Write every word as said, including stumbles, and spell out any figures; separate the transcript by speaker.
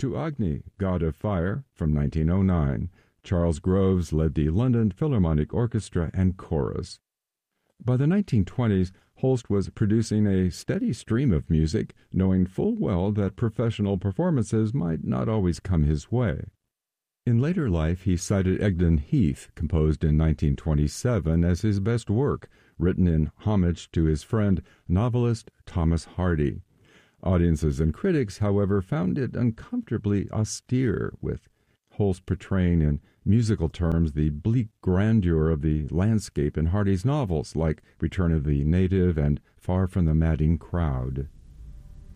Speaker 1: to Agni, God of Fire, from nineteen oh nine. Charles Groves led the London Philharmonic Orchestra and chorus. By the nineteen twenties, Holst was producing a steady stream of music, knowing full well that professional performances might not always come his way. In later life, he cited Egdon Heath, composed in nineteen twenty-seven, as his best work, written in homage to his friend, novelist Thomas Hardy. Audiences and critics, however, found it uncomfortably austere, with Holst portraying in musical terms the bleak grandeur of the landscape in Hardy's novels like Return of the Native and Far from the Madding Crowd.